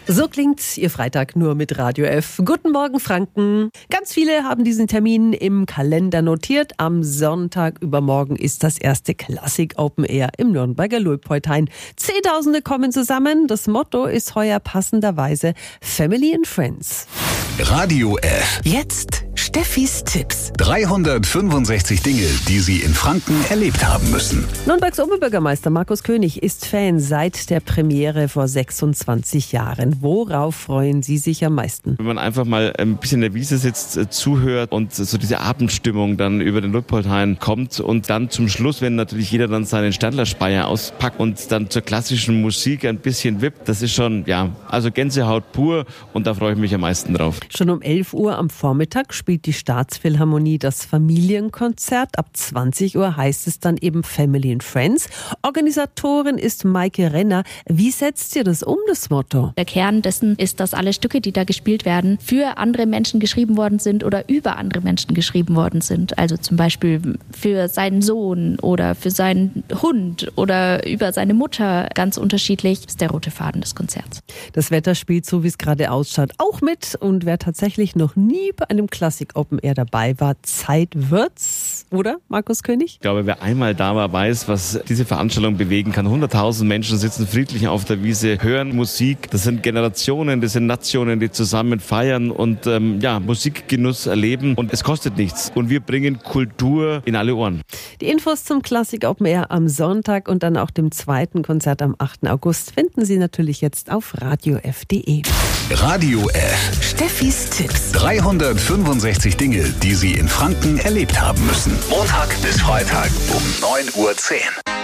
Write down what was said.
So klingt Ihr Freitag nur mit Radio F. Guten Morgen, Franken. Ganz viele haben diesen Termin im Kalender notiert. Am Sonntag übermorgen ist das erste Klassik Open Air im Nürnberger Luitpoldhain. Zehntausende kommen zusammen. Das Motto ist heuer passenderweise Family and Friends. Radio F. Jetzt Steffis Tipps. 365 Dinge, die Sie in Franken erlebt haben müssen. Nürnbergs Oberbürgermeister Markus König ist Fan seit der Premiere vor 26 Jahren. Worauf freuen Sie sich am meisten? Wenn man einfach mal ein bisschen in der Wiese sitzt, zuhört und so diese Abendstimmung dann über den Luitpoldhain kommt und dann zum Schluss, wenn natürlich jeder dann seinen Standlerspeier auspackt und dann zur klassischen Musik ein bisschen wippt, das ist schon, also Gänsehaut pur und da freue ich mich am meisten drauf. Schon um 11 Uhr am Vormittag spielt die Staatsphilharmonie das Familienkonzert. Ab 20 Uhr heißt es dann eben Family and Friends. Organisatorin ist Maike Renner. Wie setzt ihr das um, das Motto? Der Kern dessen ist, dass alle Stücke, die da gespielt werden, für andere Menschen geschrieben worden sind oder über andere Menschen geschrieben worden sind. Also zum Beispiel für seinen Sohn oder für seinen Hund oder über seine Mutter. Ganz unterschiedlich ist der rote Faden des Konzerts. Das Wetter spielt, so wie es gerade ausschaut, auch mit. Und wer tatsächlich noch nie bei einem Klassik Open Air dabei war, Zeit wird's, oder, Markus König? Ich glaube, wer einmal da war, weiß, was diese Veranstaltung bewegen kann. 100.000 Menschen sitzen friedlich auf der Wiese, hören Musik. Das sind Generationen, das sind Nationen, die zusammen feiern und Musikgenuss erleben. Und es kostet nichts. Und wir bringen Kultur in alle Ohren. Die Infos zum Klassik Open Air am Sonntag und dann auch dem zweiten Konzert am 8. August finden Sie natürlich jetzt auf radiof.de. Radio F. Steffis Tipps. 365 Dinge, die Sie in Franken erlebt haben müssen. Montag bis Freitag um 9:10 Uhr.